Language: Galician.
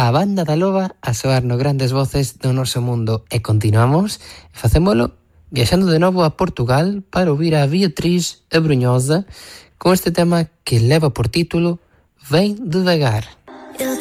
a Banda da Loba a soar no grandes voces do noso mundo. E continuamos, facémolo viaxando de novo a Portugal para ouvir a Beatriz a Brunhosa con este tema que leva por título Vem Devagar.